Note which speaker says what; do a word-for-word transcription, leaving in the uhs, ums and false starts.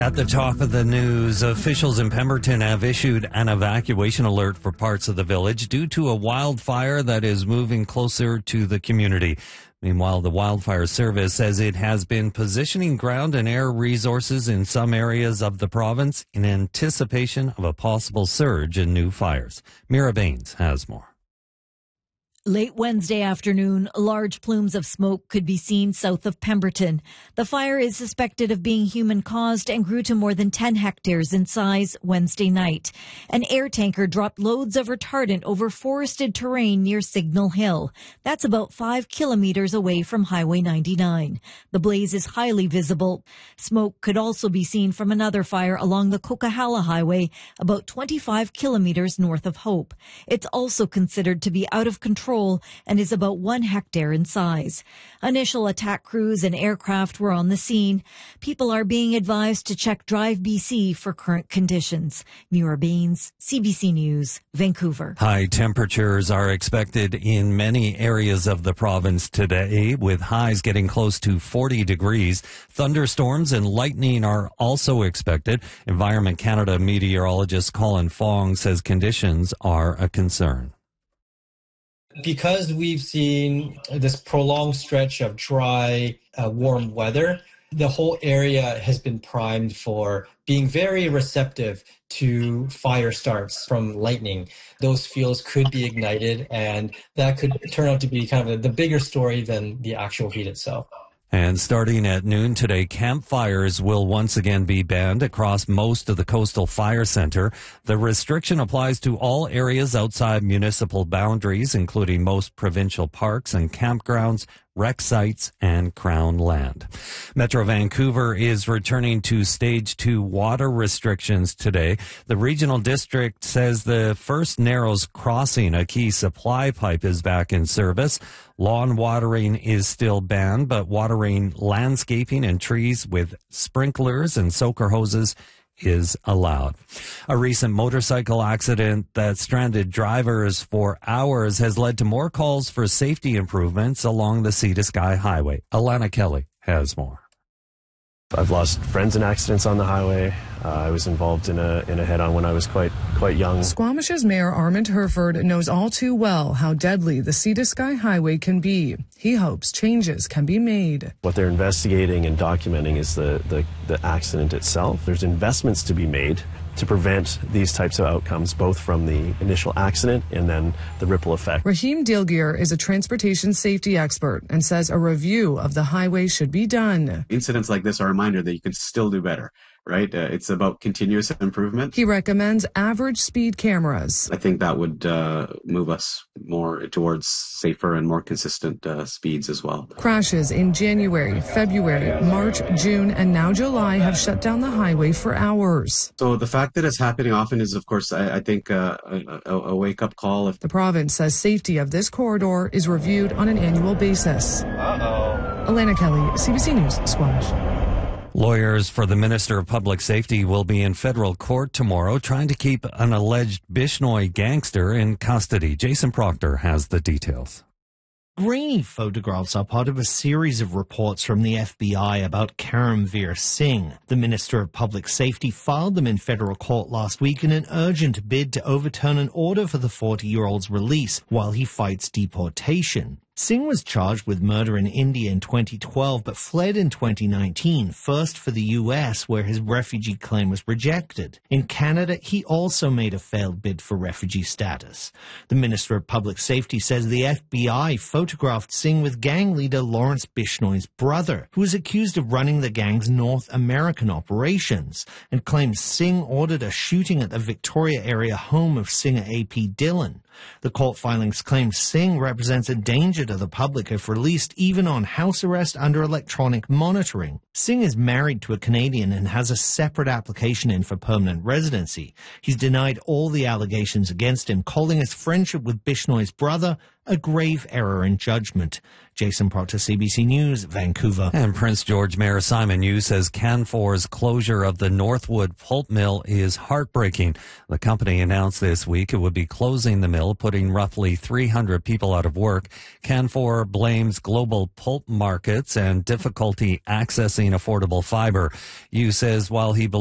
Speaker 1: At the top of the news, officials in Pemberton have issued an evacuation alert for parts of the village due to a wildfire that is moving closer to the community. Meanwhile, the Wildfire Service says it has been positioning ground and air resources in some areas of the province in anticipation of a possible surge in new fires. Mira Baines has more.
Speaker 2: Late Wednesday afternoon, large plumes of smoke could be seen south of Pemberton. The fire is suspected of being human-caused and grew to more than ten hectares in size Wednesday night. An air tanker dropped loads of retardant over forested terrain near Signal Hill. That's about five kilometers away from Highway ninety-nine. The blaze is highly visible. Smoke could also be seen from another fire along the Coquihalla Highway, about twenty-five kilometers north of Hope. It's also considered to be out of control and is about one hectare in size. Initial attack crews and aircraft were on the scene. People are being advised to check Drive B C for current conditions. Mira Baines, C B C News, Vancouver.
Speaker 1: High temperatures are expected in many areas of the province today, with highs getting close to forty degrees. Thunderstorms and lightning are also expected. Environment Canada meteorologist Colin Fong says conditions are a concern.
Speaker 3: Because we've seen this prolonged stretch of dry, uh, warm weather, the whole area has been primed for being very receptive to fire starts from lightning. Those fuels could be ignited, and that could turn out to be kind of the bigger story than the actual heat itself.
Speaker 1: And starting at noon today, campfires will once again be banned across most of the Coastal Fire Center. The restriction applies to all areas outside municipal boundaries, including most provincial parks and campgrounds, rec sites, and Crown land. Metro Vancouver is returning to stage two water restrictions today. The regional district says the first Narrows Crossing, a key supply pipe, is back in service. Lawn watering is still banned, but watering landscaping and trees with sprinklers and soaker hoses is allowed. A recent motorcycle accident that stranded drivers for hours has led to more calls for safety improvements along the Sea to Sky Highway. Alana Kelly has more.
Speaker 4: I've lost friends in accidents on the highway. Uh, I was involved in a in a head-on when I was quite quite young.
Speaker 5: Squamish's Mayor Armand Herford knows all too well how deadly the Sea to Sky Highway can be. He hopes changes can be made.
Speaker 4: What they're investigating and documenting is the, the, the accident itself. There's investments to be made to prevent these types of outcomes, both from the initial accident and then the ripple effect.
Speaker 5: Raheem Dilgir is a transportation safety expert and says a review of the highway should be done.
Speaker 6: Incidents like this are a reminder that you can still do better, right? Uh, it's about continuous improvement.
Speaker 5: He recommends average speed cameras.
Speaker 6: I think that would uh, move us more towards safer and more consistent uh, speeds as well.
Speaker 5: Crashes in January, February, March, June, and now July have shut down the highway for hours.
Speaker 6: So the fact that it's happening often is, of course, I, I think uh, a, a, a wake-up call. If
Speaker 5: the province says safety of this corridor is reviewed on an annual basis. Uh-oh. Alana Kelly, C B C News, Squamish.
Speaker 1: Lawyers for the Minister of Public Safety will be in federal court tomorrow trying to keep an alleged Bishnoi gangster in custody. Jason Proctor has the details.
Speaker 7: Grainy photographs are part of a series of reports from the F B I about Karamveer Singh. The Minister of Public Safety filed them in federal court last week in an urgent bid to overturn an order for the forty-year-old's release while he fights deportation. Singh was charged with murder in India in twenty twelve, but fled in twenty nineteen, first for the U S, where his refugee claim was rejected. In Canada, he also made a failed bid for refugee status. The Minister of Public Safety says the F B I photographed Singh with gang leader Lawrence Bishnoi's brother, who was accused of running the gang's North American operations, and claims Singh ordered a shooting at the Victoria area home of singer A P Dillon. The court filings claim Singh represents a danger to the public if released, even on house arrest under electronic monitoring. Singh is married to a Canadian and has a separate application in for permanent residency. He's denied all the allegations against him, calling his friendship with Bishnoi's brother a grave error in judgment. Jason Proctor, C B C News, Vancouver.
Speaker 1: And Prince George Mayor Simon Yu says Canfor's closure of the Northwood pulp mill is heartbreaking. The company announced this week it would be closing the mill, putting roughly three hundred people out of work. Canfor blames global pulp markets and difficulty accessing affordable fiber. Yu says while he believes